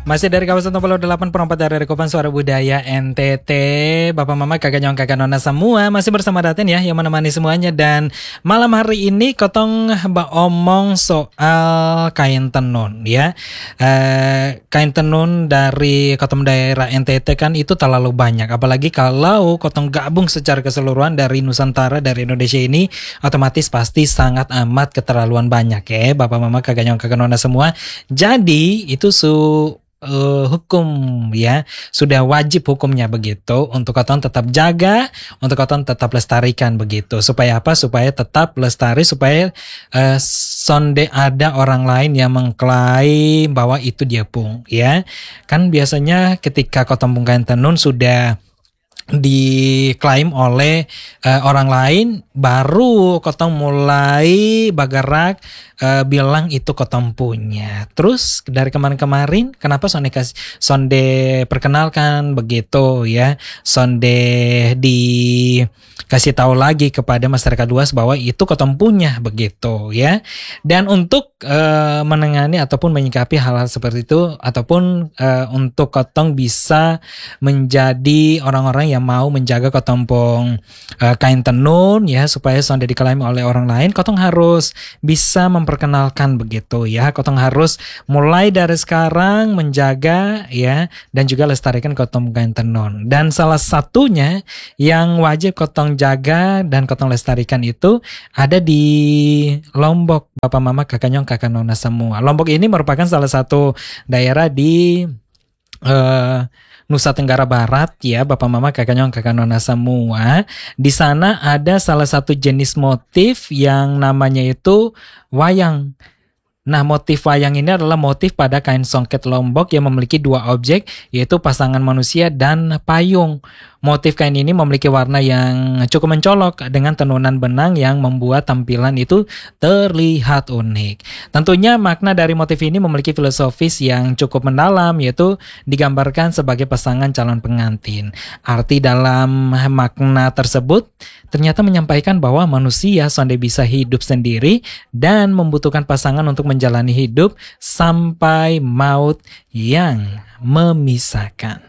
Masih dari kawasan 88.4 dari Kopan Suara Budaya NTT. Bapak Mama, kakak nyong, kakak nona semua masih bersama Daten ya, yang menemani semuanya. Dan malam hari ini kotong omong soal kain tenun ya. Kain tenun dari kotong daerah NTT kan itu terlalu banyak. Apalagi kalau kotong gabung secara keseluruhan dari Nusantara, dari Indonesia ini, otomatis pasti sangat amat keterlaluan banyak ya, Bapak Mama, kakak nyong, kakak nona semua. Jadi itu hukum ya, sudah wajib hukumnya begitu untuk kotong tetap jaga, untuk kotong tetap lestarikan begitu. Supaya apa? Supaya tetap lestari, supaya sonde ada orang lain yang mengklaim bahwa itu dia pung ya. Kan biasanya ketika kotong pung kain tenun sudah diklaim oleh orang lain, baru kotong mulai bergerak bilang itu kotong punya. Terus dari kemarin-kemarin kenapa sonde perkenalkan begitu ya, sonde dikasih tahu lagi kepada masyarakat luas bahwa itu kotong punya begitu ya. Dan untuk menangani ataupun menyikapi hal-hal seperti itu, ataupun untuk kotong bisa menjadi orang-orang yang mau menjaga kotompong kain tenun ya, supaya sonde diklaim oleh orang lain, kotong harus bisa memperkenalkan begitu ya. Kotong harus mulai dari sekarang menjaga ya, dan juga lestarikan kotompong kain tenun. Dan salah satunya yang wajib kotong jaga dan kotong lestarikan itu ada di Lombok, Bapak Mama, kakak nyong, kakak nona semua. Lombok ini merupakan salah satu daerah di Nusa Tenggara Barat ya, Bapak Mama, kakak nyong, kakak nona semua. Di sana ada salah satu jenis motif yang namanya itu wayang. Nah, motif wayang ini adalah motif pada kain songket Lombok yang memiliki dua objek, yaitu pasangan manusia dan payung. Motif kain ini memiliki warna yang cukup mencolok dengan tenunan benang yang membuat tampilan itu terlihat unik. Tentunya makna dari motif ini memiliki filosofis yang cukup mendalam, yaitu digambarkan sebagai pasangan calon pengantin. Arti dalam makna tersebut ternyata menyampaikan bahwa manusia sonde bisa hidup sendiri dan membutuhkan pasangan untuk menjalani hidup sampai maut yang memisahkan.